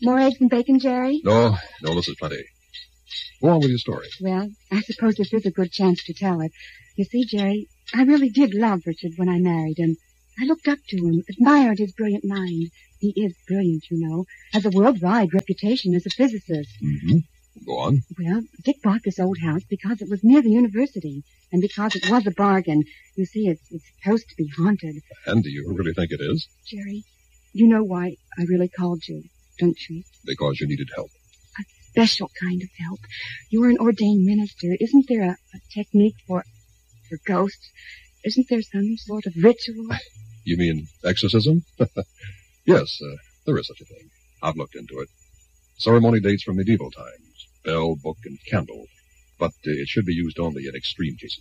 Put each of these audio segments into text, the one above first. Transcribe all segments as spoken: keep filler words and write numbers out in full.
More eggs and bacon, Jerry? No, no, this is plenty. Go on with your story. Well, I suppose this is a good chance to tell it. You see, Jerry, I really did love Richard when I married him. I looked up to him, admired his brilliant mind. He is brilliant, you know, has a worldwide reputation as a physicist. Mm-hmm. Go on. Well, Dick bought this old house because it was near the university, and because it was a bargain. You see, it's, it's supposed to be haunted. And do you really think it is? Jerry, you know why I really called you, don't you? Because you needed help. A special kind of help. You're an ordained minister. Isn't there a, a technique for, for ghosts? Isn't there some sort of ritual? You mean exorcism? Yes, uh, there is such a thing. I've looked into it. Ceremony dates from medieval times. Bell, book, and candle. But uh, it should be used only in extreme cases.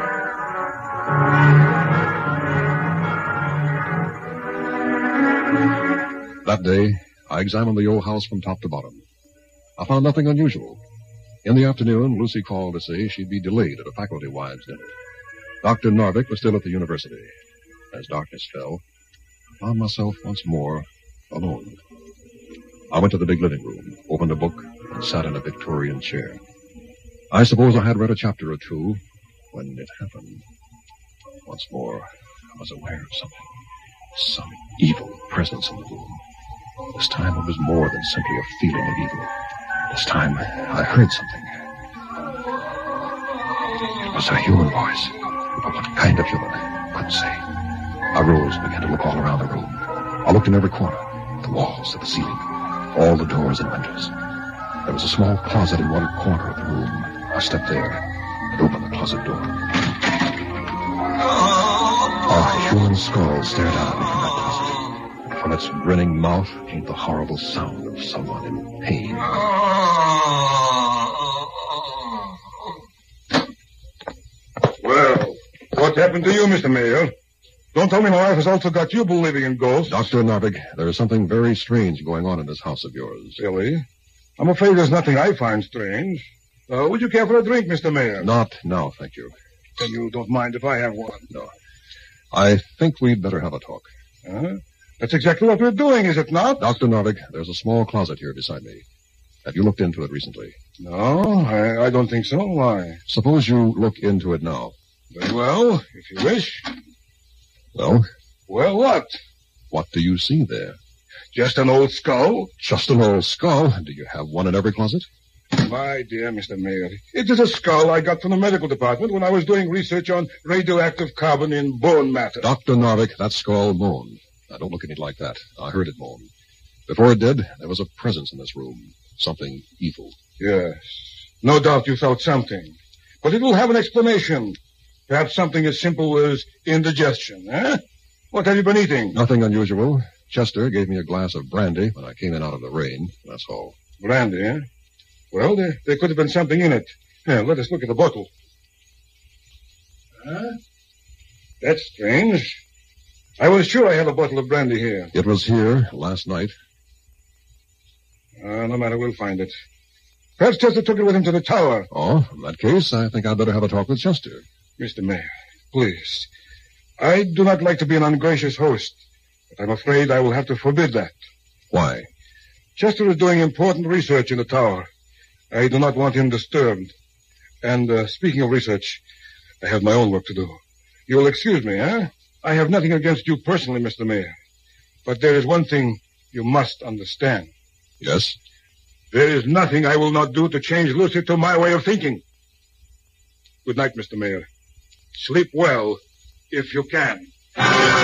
That day, I examined the old house from top to bottom. I found nothing unusual. In the afternoon, Lucy called to say she'd be delayed at a faculty wives' dinner. Doctor Narvik was still at the university. As darkness fell, I found myself once more alone. I went to the big living room, opened a book, and sat in a Victorian chair. I suppose I had read a chapter or two when it happened. Once more, I was aware of something. Some evil presence in the room. This time it was more than simply a feeling of evil. This time I heard something. It was a human voice. But what kind of human? I couldn't say. I rose and began to look all around the room. I looked in every corner. The walls, to the ceiling. All the doors and windows. There was a small closet in one corner of the room. I stepped there and opened the closet door. A human skull stared out at me from that closet. And from its grinning mouth came the horrible sound of someone in pain. Well, what happened to you, Mister Mayor? Don't tell me my wife has also got you believing in ghosts. Doctor Narvik, there is something very strange going on in this house of yours. Really? I'm afraid there's nothing I find strange. Uh, would you care for a drink, Mister Mayor? Not now, thank you. Then you don't mind if I have one? No. I think we'd better have a talk. Uh, that's exactly what we're doing, is it not? Doctor Narvik, there's a small closet here beside me. Have you looked into it recently? No, I, I don't think so. Why? Suppose you look into it now. Very well, if you wish. Well? Well, what? What do you see there? Just an old skull? Just an old skull? Do you have one in every closet? My dear Mister Mayor, it is a skull I got from the medical department when I was doing research on radioactive carbon in bone matter. Doctor Narvik, that skull moaned. Now, don't look at me like that. I heard it moan. Before it did, there was a presence in this room. Something evil. Yes. No doubt you felt something. But it will have an explanation. Perhaps something as simple as indigestion, eh? What have you been eating? Nothing unusual. Chester gave me a glass of brandy when I came in out of the rain. That's all. Brandy, eh? Well, there, there could have been something in it. Here, let us look at the bottle. Huh? That's strange. I was sure I had a bottle of brandy here. It was here last night. Uh, no matter, we'll find it. Perhaps Chester took it with him to the tower. Oh, in that case, I think I'd better have a talk with Chester. Mister Mayor, please. I do not like to be an ungracious host, but I'm afraid I will have to forbid that. Why? Chester is doing important research in the tower. I do not want him disturbed. And uh, speaking of research, I have my own work to do. You will excuse me, eh? I have nothing against you personally, Mister Mayor. But there is one thing you must understand. Yes? There is nothing I will not do to change Lucy to my way of thinking. Good night, Mister Mayor. Sleep well, if you can.